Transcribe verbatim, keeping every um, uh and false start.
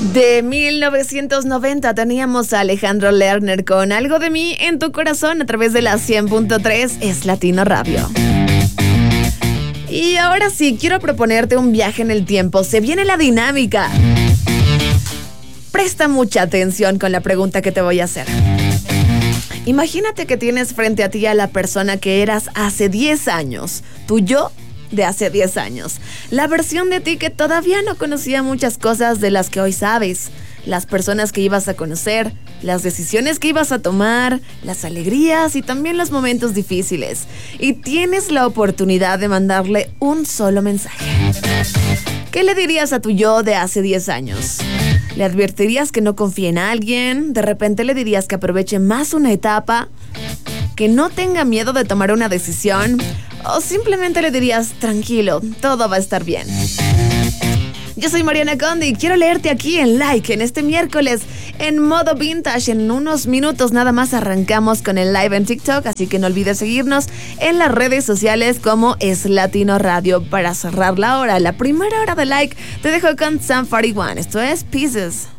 De mil novecientos noventa teníamos a Alejandro Lerner con Algo de mí en tu corazón a través de la cien punto tres Es Latino Radio. Y ahora sí, quiero proponerte un viaje en el tiempo. Se viene la dinámica. Presta mucha atención con la pregunta que te voy a hacer. Imagínate que tienes frente a ti a la persona que eras hace diez años, tu yo de hace diez años, la versión de ti que todavía no conocía muchas cosas de las que hoy sabes, las personas que ibas a conocer, las decisiones que ibas a tomar, las alegrías y también los momentos difíciles. Y tienes la oportunidad de mandarle un solo mensaje. ¿Qué le dirías a tu yo de hace diez años? ¿Le advertirías que no confíe en alguien? ¿De repente le dirías que aproveche más una etapa? ¿Que no tenga miedo de tomar una decisión? ¿O simplemente le dirías, tranquilo, todo va a estar bien? Yo soy Mariana Conde y quiero leerte aquí en Like en este miércoles en modo vintage. En unos minutos nada más arrancamos con el live en TikTok, así que no olvides seguirnos en las redes sociales como Es Latino Radio. Para cerrar la hora, la primera hora de Like, te dejo con Sum cuarenta y uno. Esto es Pieces.